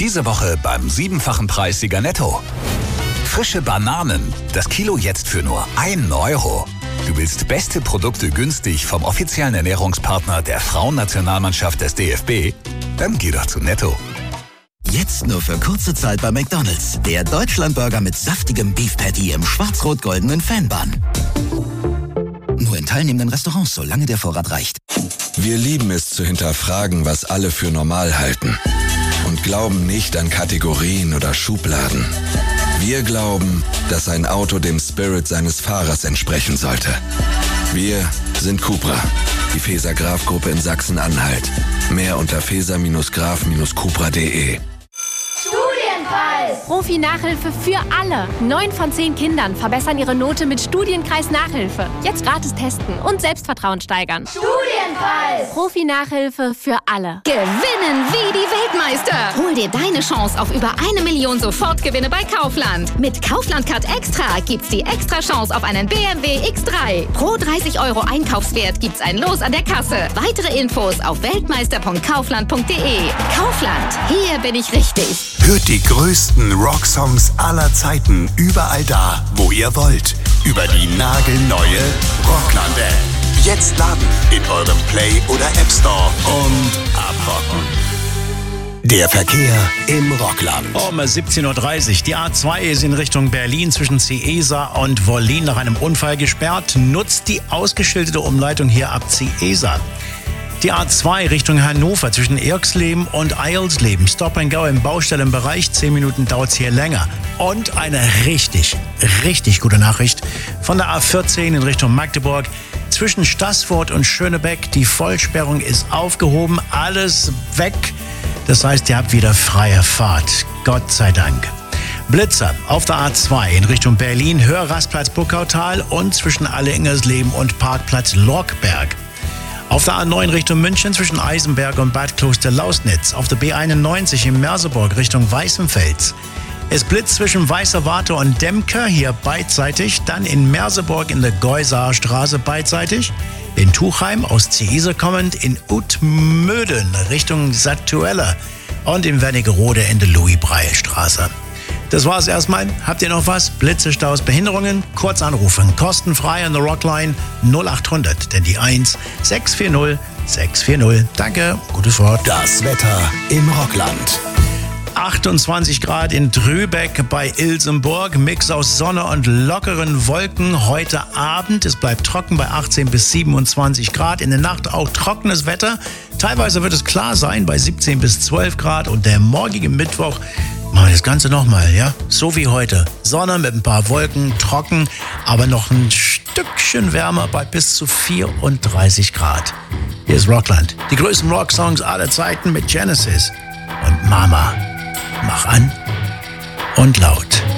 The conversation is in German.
Diese Woche beim 7-fachen Preissieger Netto. Frische Bananen, das Kilo jetzt für nur 1 Euro. Du willst beste Produkte günstig vom offiziellen Ernährungspartner der Frauennationalmannschaft des DFB? Dann geh doch zu Netto. Jetzt nur für kurze Zeit bei McDonald's. Der Deutschlandburger mit saftigem Beef Patty im schwarz-rot-goldenen Fanbun. Nur in teilnehmenden Restaurants, solange der Vorrat reicht. Wir lieben es zu hinterfragen, was alle für normal halten. Und glauben nicht an Kategorien oder Schubladen. Wir glauben, dass ein Auto dem Spirit seines Fahrers entsprechen sollte. Wir sind Cupra, die Feser-Graf-Gruppe in Sachsen-Anhalt. Mehr unter feser-graf-cupra.de. Profi-Nachhilfe für alle. 9 von 10 Kindern verbessern ihre Note mit Studienkreis-Nachhilfe. Jetzt gratis testen und Selbstvertrauen steigern. Studienpreis! Profi-Nachhilfe für alle. Gewinnen wie die Weltmeister. Hol dir deine Chance auf über 1 Million Sofortgewinne bei Kaufland. Mit Kaufland Card Extra gibt's die extra Chance auf einen BMW X3. Pro 30 € Einkaufswert gibt's ein Los an der Kasse. Weitere Infos auf weltmeister.kaufland.de. Kaufland, hier bin ich richtig. Hört die größten Rocksongs aller Zeiten überall da, wo ihr wollt. Über die nagelneue Rockland-App. Jetzt laden in eurem Play- oder App Store und abrocken. Der Verkehr im Rockland. Um 17:30 Uhr. Die A2 ist in Richtung Berlin zwischen Ciesa und Wollin nach einem Unfall gesperrt. Nutzt die ausgeschilderte Umleitung hier ab Ciesa. Die A2 Richtung Hannover zwischen Irxleben und Eilsleben. Stop and Go im Baustellenbereich. 10 Minuten dauert es hier länger. Und eine richtig gute Nachricht von der A14 in Richtung Magdeburg. Zwischen Staßfurt und Schönebeck. Die Vollsperrung ist aufgehoben. Alles weg. Das heißt, ihr habt wieder freie Fahrt. Gott sei Dank. Blitzer auf der A2 in Richtung Berlin. Hörrastplatz Buckautal und zwischen Alle-Ingersleben und Parkplatz Lorkberg. Auf der A9 Richtung München zwischen Eisenberg und Bad Kloster-Lausnitz. Auf der B91 in Merseburg Richtung Weißenfels. Es blitzt zwischen Weißerwarte und Demke, hier beidseitig. Dann in Merseburg in der Geusaer Straße beidseitig. In Tuchheim aus Ciesa kommend. In Utmöden Richtung Sattuella. Und in Wernigerode in der Louis-Breil-Straße. Das war's erstmal. Habt ihr noch was? Blitze, Staus, Behinderungen? Kurz anrufen. Kostenfrei an der Rockline 0800. Denn die 1 640 640. Danke. Gute Fahrt. Das Wetter im Rockland. 28 Grad in Trübeck bei Ilsenburg. Mix aus Sonne und lockeren Wolken heute Abend. Es bleibt trocken bei 18 bis 27 Grad. In der Nacht auch trockenes Wetter. Teilweise wird es klar sein bei 17 bis 12 Grad. Und der morgige Mittwoch machen wir das Ganze nochmal, ja? So wie heute. Sonne mit ein paar Wolken, trocken, aber noch ein Stückchen wärmer bei bis zu 34 Grad. Hier ist Rockland. Die größten Rocksongs aller Zeiten mit Genesis und Mama. Mach an und laut.